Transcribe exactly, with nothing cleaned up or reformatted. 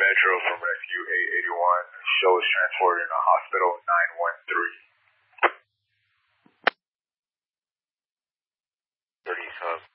Metro from Rescue eight eighty-one. Show is transported to Hospital nine one three. thirty Hub